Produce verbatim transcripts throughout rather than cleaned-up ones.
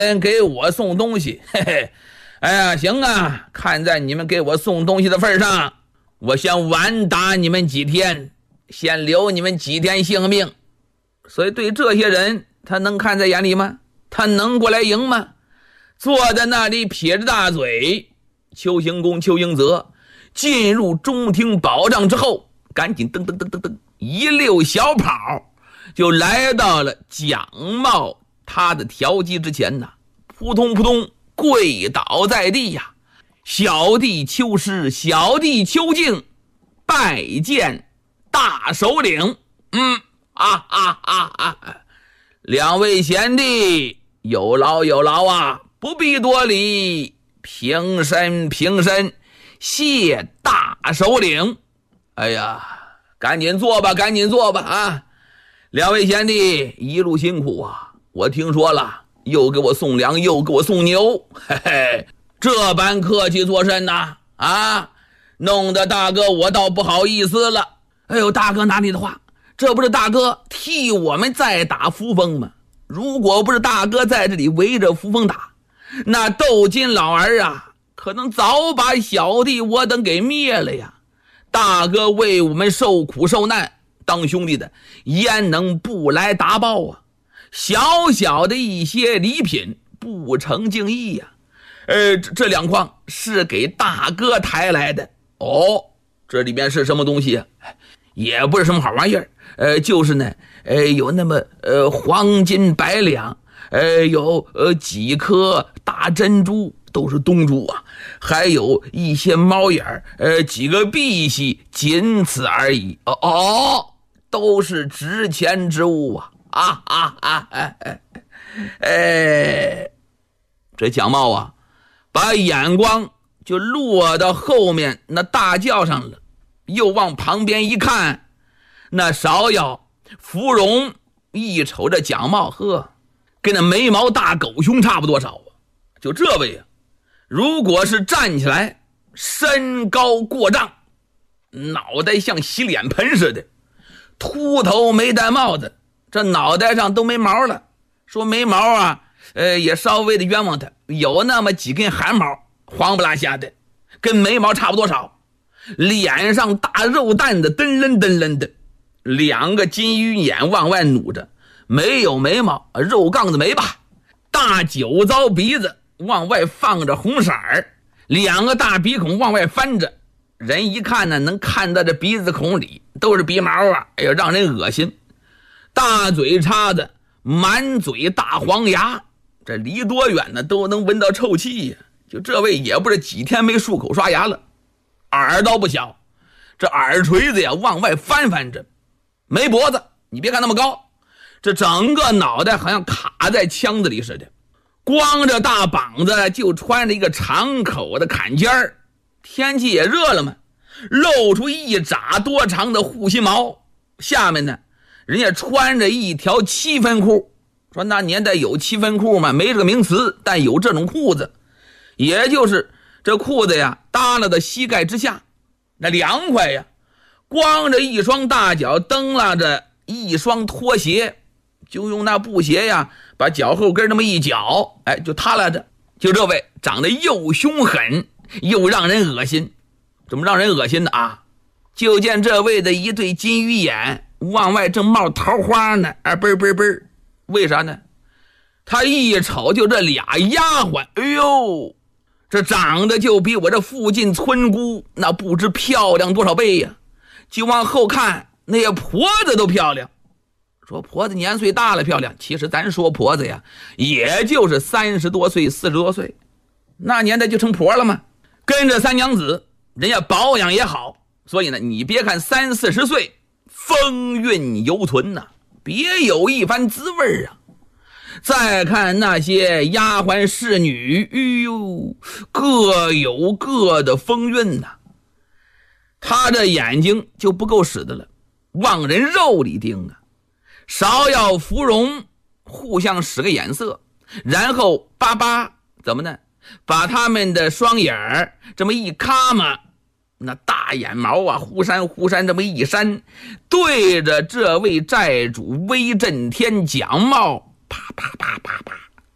人给我送东西，嘿嘿，哎呀，行啊，看在你们给我送东西的份上，我先晚打你们几天，先留你们几天性命。所以对这些人，他能看在眼里吗？他能过来迎吗？坐在那里撇着大嘴，邱行公邱英泽进入中庭保障之后，赶紧噔噔噔噔噔一溜小跑，就来到了蒋茂他的条机之前呐，扑通扑通跪倒在地呀！小弟邱师，小弟邱敬，拜见大首领。嗯啊啊啊啊！两位贤弟，有劳有劳啊，不必多礼，平身平身，谢大首领。哎呀，赶紧坐吧，赶紧坐吧啊！两位贤弟一路辛苦啊，我听说了，又给我送粮，又给我送牛，嘿嘿，这般客气作甚呐？啊，弄得大哥我倒不好意思了。哎呦，大哥哪里的话，这不是大哥替我们在打扶风吗？如果不是大哥在这里围着扶风打，那窦金老儿啊，可能早把小弟我等给灭了呀。大哥为我们受苦受难，当兄弟的焉能不来答报啊？小小的一些礼品不成敬意呀、啊。呃，这这两筐是给大哥抬来的哦。这里边是什么东西啊？也不是什么好玩意儿，呃，就是呢，呃，有那么呃黄金百两，呃，有呃几颗大珍珠，都是东珠啊，还有一些猫眼，呃，几个碧玺，仅此而已。哦哦，都是值钱之物啊！啊啊啊！哎哎哎，这蒋茂啊，把眼光就落到后面那大轿上了，又往旁边一看，那芍药芙蓉一瞅这蒋茂，呵，跟那眉毛大狗熊差不多少啊！就这位啊，如果是站起来，身高过丈，脑袋像洗脸盆似的，秃头没戴帽子，这脑袋上都没毛了。说没毛啊，呃，也稍微的冤枉他，有那么几根汗毛，黄不拉瞎的，跟眉毛差不多少。脸上大肉蛋子噔楞噔楞的，两个金鱼眼往外努着，没有眉毛，肉杠子眉吧，大酒糟鼻子往外放着红色儿，两个大鼻孔往外翻着，人一看呢，能看到这鼻子孔里都是鼻毛啊，哎呦，让人恶心。大嘴叉子，满嘴大黄牙，这离多远呢都能闻到臭气呀。就这位也不是几天没漱口刷牙了，耳倒不小，这耳垂子呀往外翻翻着，没脖子，你别看那么高，这整个脑袋好像卡在腔子里似的，光着大膀子就穿着一个长口的坎肩儿，天气也热了嘛，露出一拃多长的护心毛，下面呢人家穿着一条七分裤。说那年代有七分裤吗？没这个名词，但有这种裤子，也就是这裤子呀耷拉到膝盖之下，那凉快呀，光着一双大脚，蹬拉着一双拖鞋，就用那布鞋呀把脚后跟那么一脚，哎，就塌拉着。就这位长得又凶狠又让人恶心。怎么让人恶心的啊？就见这位的一对金鱼眼往外正冒桃花呢，啊，嘣嘣嘣！为啥呢？他一瞅就这俩丫鬟，哎呦，这长得就比我这附近村姑那不知漂亮多少倍呀！就往后看，那些婆子都漂亮。说婆子年岁大了漂亮，其实咱说婆子呀，也就是三十多岁、四十多岁，那年代就成婆了嘛。跟着三娘子，人家保养也好，所以呢，你别看三四十岁，风韵犹存呐、啊，别有一番滋味啊。再看那些丫鬟侍女，哎呦，各有各的风韵呐、啊。他这眼睛就不够使的了，往人肉里盯啊。芍药芙蓉互相使个眼色，然后叭叭怎么呢？把他们的双眼儿这么一咔嘛，那大眼毛啊忽闪忽闪这么一扇，对着这位寨主威震天蒋茂啪啪啪啪啪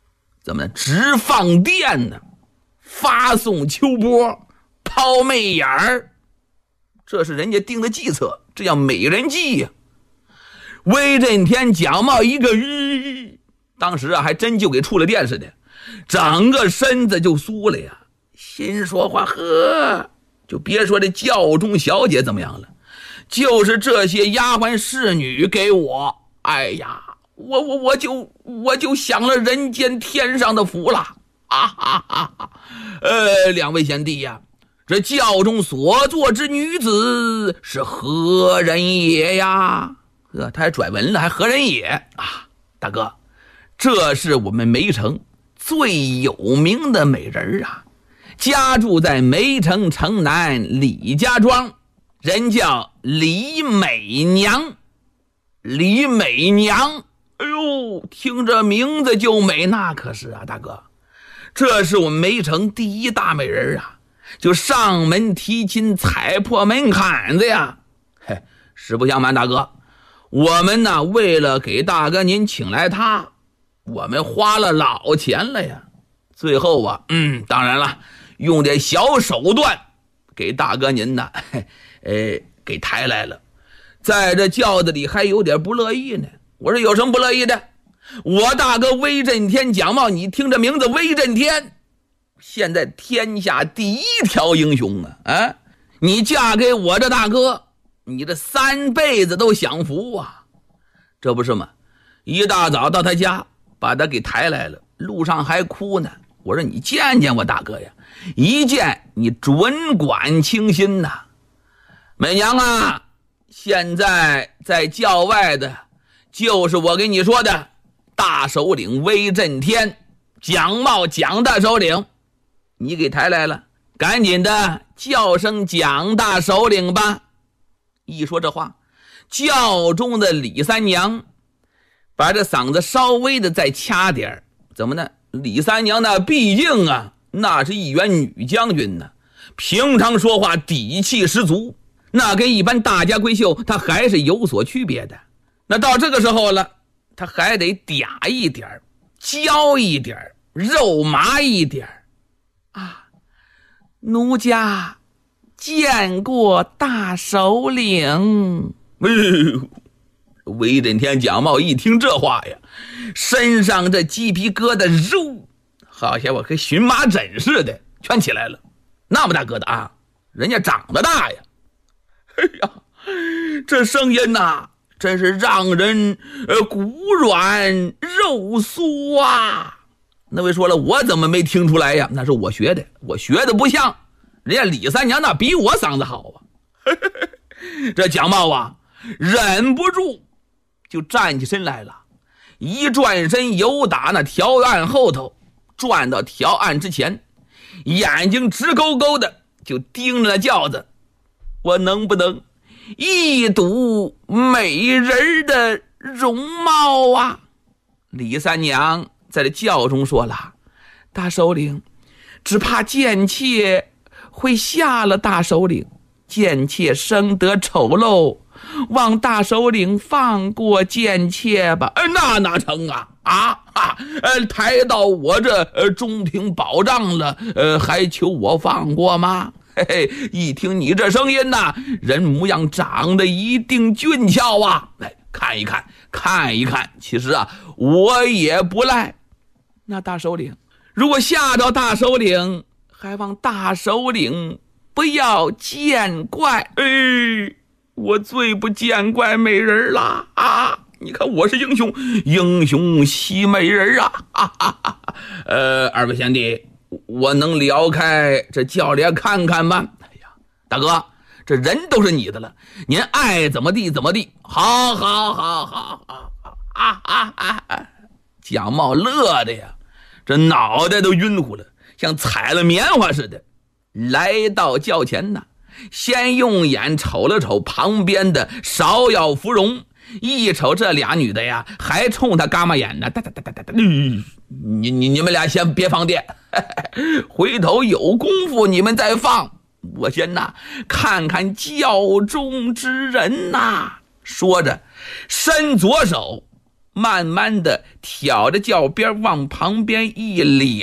怎么呢？直放电呢，发送秋波，抛媚眼儿，这是人家定的计策，这叫美人计呀、啊。威震天蒋茂一个吁，当时啊还真就给触了电似的，整个身子就酥了呀。心说话呵，就别说这教中小姐怎么样了，就是这些丫鬟侍女给我，哎呀，我我我就我就享了人间天上的福了啊哈哈哈！呃，两位贤弟呀，这教中所作之女子是何人也呀？呵，他还转文了，还何人也啊？大哥，这是我们梅城最有名的美人啊，家住在梅城城南李家庄，人叫李美娘。李美娘，哎呦，听这名字就美，那可是啊，大哥，这是我们梅城第一大美人啊，就上门提亲，踩破门槛子呀。嘿，实不相瞒，大哥，我们呢为了给大哥您请来她，我们花了老钱了呀。最后啊，嗯，当然了，用点小手段给大哥您呢，呃，给抬来了。在这轿子里还有点不乐意呢。我说有什么不乐意的？我大哥威震天蒋茂，你听这名字威震天，现在天下第一条英雄啊！啊，你嫁给我这大哥，你这三辈子都享福啊！这不是吗？一大早到他家，把他给抬来了，路上还哭呢。我说你见见我大哥呀，一见你准管清心呐。美娘啊，现在在教外的就是我跟你说的大首领威震天蒋茂蒋大首领，你给抬来了，赶紧的叫声蒋大首领吧。一说这话，教中的李三娘把这嗓子稍微的再掐点，怎么呢？李三娘呢，毕竟啊那是一员女将军呢，平常说话底气十足，那跟一般大家闺秀她还是有所区别的。那到这个时候了，她还得嗲一点，娇一点，肉麻一点啊。奴家见过大首领。哎呦，威震天蒋茂一听这话呀，身上这鸡皮疙瘩肉好像我跟荨麻疹似的全起来了。那么大疙瘩啊，人家长得大呀。哎呀，这声音呐、啊，真是让人呃骨软肉酥啊。那位说了，我怎么没听出来呀？那是我学的，我学的不像人家李三娘，那比我嗓子好啊。这蒋茂啊忍不住就站起身来了，一转身由打那条案后头转到条案之前，眼睛直勾勾的就盯着那轿子，我能不能一睹美人的容貌啊？李三娘在这轿中说了，大首领，只怕贱妾会吓了大首领，贱妾生得丑陋，望大首领放过贱妾吧。呃，那哪成啊？啊啊！呃，抬到我这呃中庭保障了，呃，还求我放过吗？嘿嘿，一听你这声音呐、啊，人模样长得一定俊俏啊！来看一看，看一看。其实啊，我也不赖。那大首领，如果吓着大首领，还望大首领不要见怪。哎，我最不见怪美人了啊！你看我是英雄，英雄惜美人啊！哈哈哈。呃，二位贤弟，我能撩开这轿帘看看吗？哎呀，大哥，这人都是你的了，您爱怎么地怎么地。好好好好好啊啊啊！蒋茂乐的呀，这脑袋都晕乎了，像踩了棉花似的。来到轿前呢，先用眼瞅了瞅旁边的芍药芙蓉，一瞅这俩女的呀，还冲他嘎巴眼呢。哒哒哒哒哒哒，你你你们俩先别放电，回头有功夫你们再放。我先呐看看轿中之人呐。说着，伸左手慢慢的挑着轿边往旁边一咧